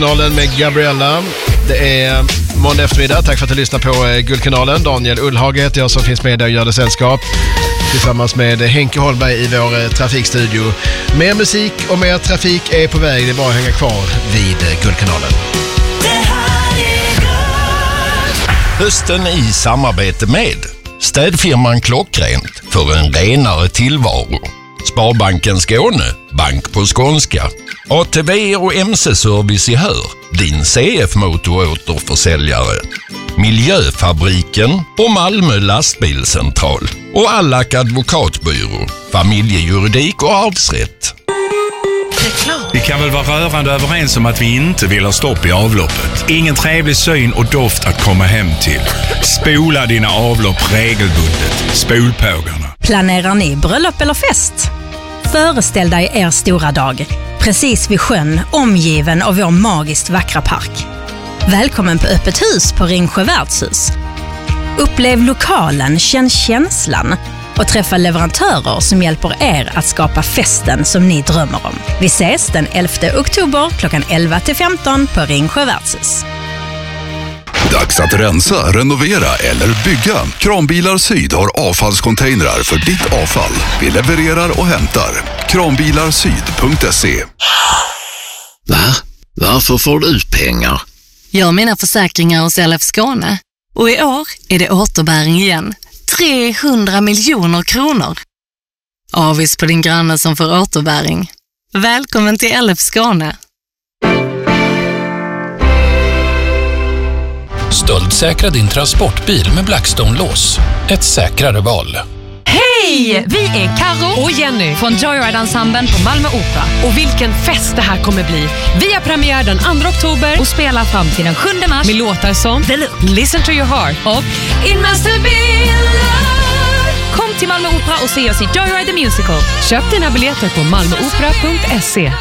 Kanalen med Gabriella. Det är måndag eftermiddag. Tack för att du lyssnar på Guldkanalen. Daniel Ullhage heter jag som finns med där och gör det sällskap. Tillsammans med Henke Holmberg i vår trafikstudio. Mer musik och mer trafik är på väg. Det är bara att hänga kvar vid Guldkanalen. Hösten i samarbete med städfirman Klockrent för en renare tillvaro. Sparbanken Skåne, bank på skånska. ATV och MC-service i Hör, din CF-motoråterförsäljare. Miljöfabriken och Malmö lastbilscentral. Och Allak advokatbyrå, familjejuridik och arvsrätt. Vi kan väl vara rörande överens om att vi inte vill ha stopp i avloppet. Ingen trevlig syn och doft att komma hem till. Spola dina avlopp regelbundet. Spolpågarna. Planerar ni bröllop eller fest? Föreställ dig er stora dag. Precis vid sjön, omgiven av vår magiskt vackra park. Välkommen på öppet hus på Ringsjö värdshus. Upplev lokalen, känn känslan och träffa leverantörer som hjälper er att skapa festen som ni drömmer om. Vi ses den 11 oktober klockan 11-15 på Ringsjö värdshus. Dags att rensa, renovera eller bygga. Kranbilar Syd har avfallscontainrar för ditt avfall. Vi levererar och hämtar. Kranbilarsyd.se. Va? Varför får du ut pengar? Jag har mina försäkringar hos LF Skåne. Och i år är det återbäring igen. 300 miljoner kronor. Avis på din granne som får återbäring. Välkommen till LF Skåne. Stöldsäkra din transportbil med Blackstone-lås. Ett säkrare val. Hej! Vi är Karo och Jenny från Joyride-ensemblen på Malmö Opera. Och vilken fest det här kommer bli. Vi har premiär den 2 oktober och spelar fram till den 7 mars med låtar som Listen to your heart och It must have been love. Kom till Malmö Opera och se oss i Joyride the Musical. Köp dina biljetter på malmoopera.se.